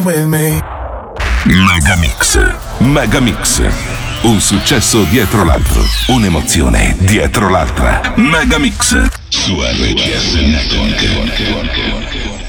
with me. Megamix. Megamix. Un successo dietro l'altro. Un'emozione dietro l'altra. Megamix. Su RCS Network.